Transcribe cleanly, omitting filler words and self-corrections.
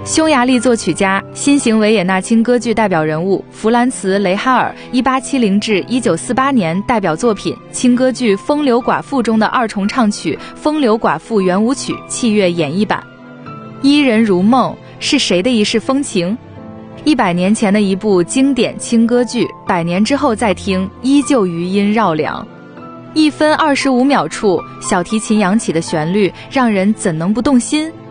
匈牙利作曲家、新型维也纳轻歌剧代表人物弗兰茨·雷哈尔1870至1948年代表作品轻歌剧《风流寡妇》中的二重唱曲《风流寡妇圆舞曲》器乐演绎版。伊人如梦是谁的一世风情？100年前的一部经典轻歌剧，100年之后再听，依旧余音绕梁。1分25秒处，小提琴扬起的旋律，让人怎能不动心？